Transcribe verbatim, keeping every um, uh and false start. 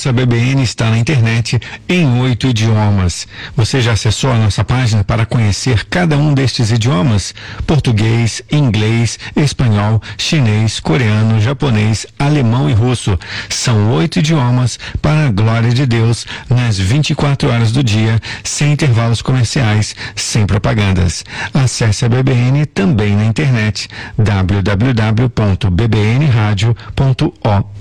nossa B B N está na internet em oito idiomas. Você já acessou a nossa página para conhecer cada um destes idiomas? Português, inglês, espanhol, chinês, coreano, japonês, alemão e russo. São oito idiomas para a glória de Deus nas vinte e quatro horas do dia, sem intervalos comerciais, sem propagandas. Acesse a B B N também na internet, w w w ponto b b n radio ponto org.